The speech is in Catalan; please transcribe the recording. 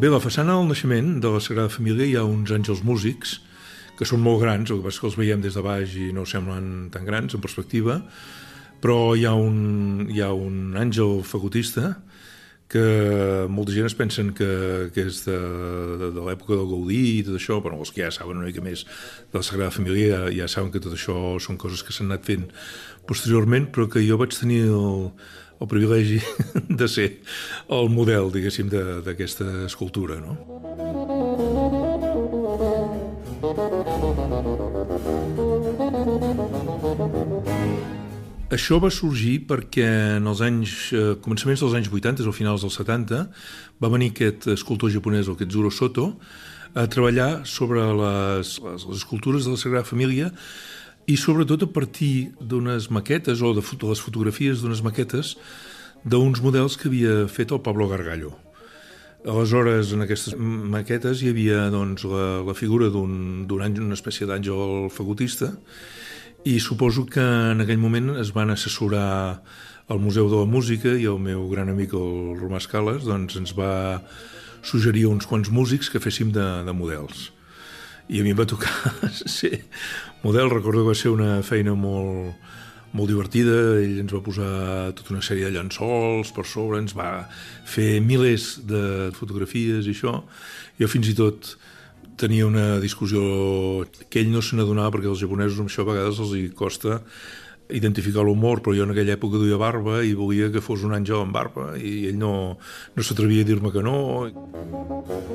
Bé, a la façana del naixement de la Sagrada Família hi ha uns àngels músics que són molt grans, el que passa és que els veiem des de baix i no semblen tan grans en perspectiva, però hi ha un àngel fagotista que molta gent es pensen que és de l'època del Gaudí i tot això, però els que ja saben una mica més de la Sagrada Família ja saben que tot això són coses que s'han anat fent posteriorment, però que jo vaig tenir el privilegi de ser el model, diguéssim, d'aquesta escultura, no? Això va sorgir perquè en els començaments dels anys 80, o finals dels 70, va venir aquest escultor japonès, el Ketsuro Soto, a treballar sobre les escultures de la Sagrada Família i sobretot a partir d'unes maquetes o de les fotografies d'unes maquetes d'uns models que havia fet el Pablo Gargallo. Aleshores, en aquestes maquetes hi havia doncs, la figura d'un àngel, una espècie d'àngel fagotista, i suposo que en aquell moment es van assessorar al Museu de la Música i el meu gran amic, el Romà Escales, doncs ens va suggerir uns quants músics que féssim de models. I a mi em va tocar ser model. Recordo que va ser una feina molt divertida. Ell ens va posar tota una sèrie de llençols per sobre, ens va fer milers de fotografies i això. Jo fins i tot tenia una discussió que ell no se n'adonava, perquè als japonesos amb això a vegades els hi costa identificar l'humor, però jo en aquella època duia barba i volia que fos un àngel amb barba i ell no s'atrevia a dir-me que no.